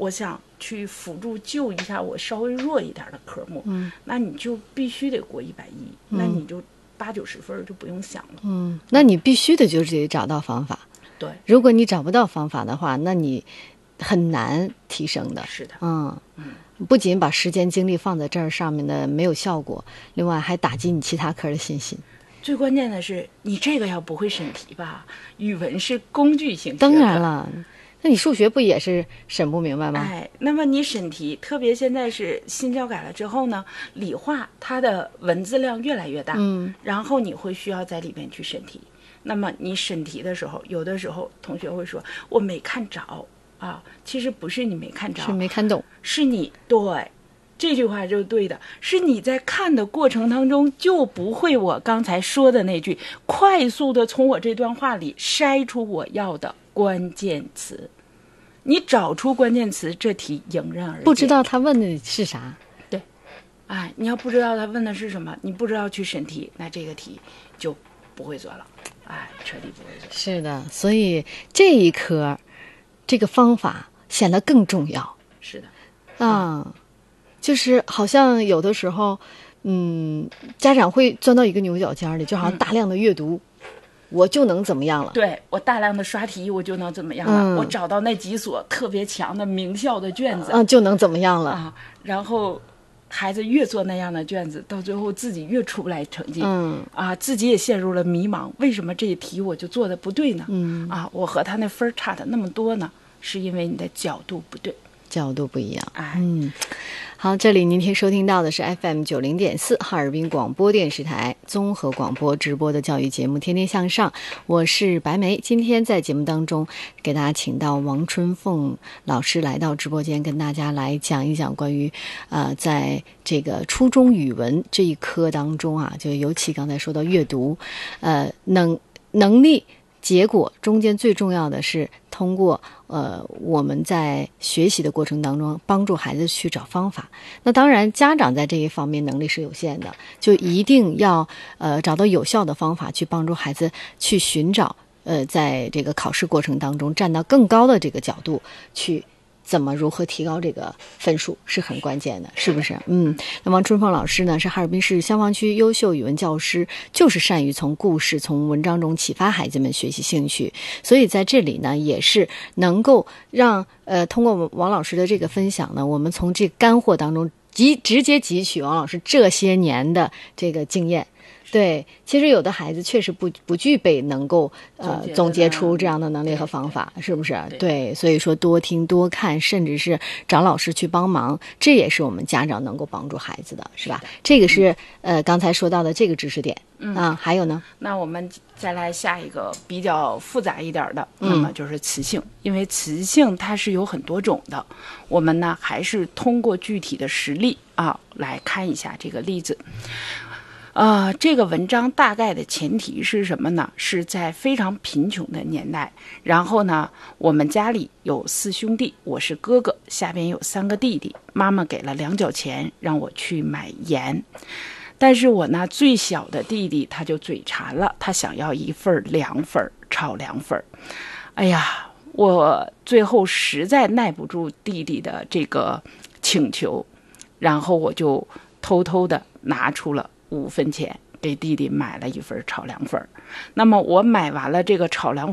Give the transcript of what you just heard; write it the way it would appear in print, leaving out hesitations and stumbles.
我想去辅助救一下我稍微弱一点的科目，那你就必须得过110，那你就80-90分就不用想了。 那你必须的就是得找到方法。 对， 如果你找不到方法的话，那你很难提升的。 是的， 不仅把时间精力放在这儿上面的没有效果，另外还打击你其他科的信心。 最关键的是，你这个要不会审题吧？语文是工具性学科， 当然了，那你数学不也是审不明白吗？ 那么你审题，特别现在是新教改了之后呢，理化它的文字量越来越大，然后你会需要在里面去审题。那么你审题的时候，有的时候同学会说我没看着啊，其实不是你没看着， 是没看懂， 是你对。这句话就是对的，是你在看的过程当中就不会我刚才说的那句，快速的从我这段话里筛出我要的关键词。你找出关键词，这题迎刃而解。 不知道他问的是啥？ 对，你要不知道他问的是什么，你不知道去审题，那这个题就不会做了，彻底不会做。 是的，所以这一科这个方法显得更重要。 是的， 就是好像有的时候，家长会钻到一个牛角尖里，就好像大量的阅读，我就能怎么样了？ 对，我大量的刷题，我就能怎么样了？我找到那几所特别强的名校的卷子， 就能怎么样了？ 然后孩子越做那样的卷子，到最后自己越出不来成绩，自己也陷入了迷茫。为什么这一题我就做的不对呢？我和他那分差的那么多呢？是因为你的角度不对。 角度不一样。好，这里您收听到的是 FM90.4 哈尔滨广播电视台综合广播直播的教育节目《天天向上》，我是白梅。今天在节目当中给大家请到王春凤老师来到直播间，跟大家来讲一讲关于在这个初中语文这一科当中就尤其刚才说到阅读能力结果中间最重要的是通过我们在学习的过程当中帮助孩子去找方法。那当然家长在这一方面能力是有限的，就一定要找到有效的方法去帮助孩子去寻找在这个考试过程当中站到更高的这个角度去如何提高这个分数是很关键的，是不是？那王春凤老师呢是哈尔滨市消防区优秀语文教师，就是善于从故事从文章中启发孩子们学习兴趣，所以在这里呢也是能够让通过王老师的这个分享呢，我们从这干货当中直接汲取王老师这些年的这个经验。对，其实有的孩子确实不具备能够总结出这样的能力和方法，是不是？对，所以说多听多看，甚至是找老师去帮忙，这也是我们家长能够帮助孩子的，是吧？这个是刚才说到的这个知识点。还有呢？ 那我们再来下一个比较复杂一点的，那么就是词性，因为词性它是有很多种的，我们呢还是通过具体的实例来看一下这个例子。这个文章大概的前提是什么呢？是在非常贫穷的年代，然后呢，我们家里有4兄弟，我是哥哥，下边有3个弟弟，妈妈给了2角钱让我去买盐，但是我呢最小的弟弟他就嘴馋了，他想要1份凉粉炒凉粉。哎呀，我最后实在耐不住弟弟的这个请求，然后我就偷偷的拿出了5分钱给弟弟买了1份炒凉粉。那么我买完了这个炒凉